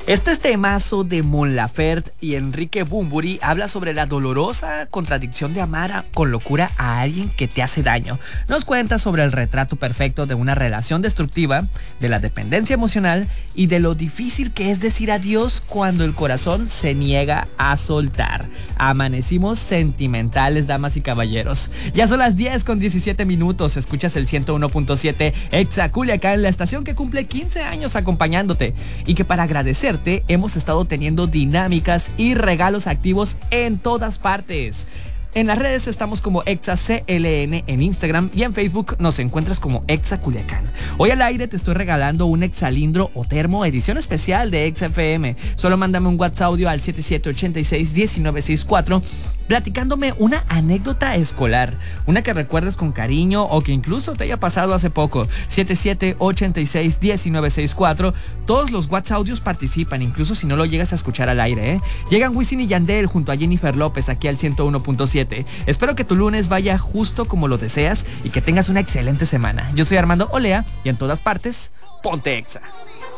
Este temazo de Mon Laferte y Enrique Bunbury habla sobre la dolorosa contradicción de amar con locura a alguien que te hace daño. Nos cuenta sobre el retrato perfecto de una relación destructiva, de la dependencia emocional y de lo difícil que es decir adiós cuando el corazón se niega a soltar. Amanecimos sentimentales, damas y caballeros. Ya son las 10:17. Escuchas el 101.7 Exa Culiacán, la estación que cumple 15 años acompañándote y que para agradecerte hemos estado teniendo dinámicas y regalos activos en todas partes. En las redes estamos como ExaCLN en Instagram y en Facebook nos encuentras como Exa Culiacán. Hoy al aire te estoy regalando un Exalindro o termo edición especial de Exa FM. Solo mándame un WhatsApp audio al 7786-1964 platicándome una anécdota escolar, una que recuerdes con cariño o que incluso te haya pasado hace poco. 7786-1964. Todos los WhatsApp audios participan, incluso si no lo llegas a escuchar al aire, ¿eh? Llegan Wisin y Yandel junto a Jennifer López aquí al 101.7. Espero que tu lunes vaya justo como lo deseas y que tengas una excelente semana. Yo soy Armando Olea y en todas partes, ponte Exa.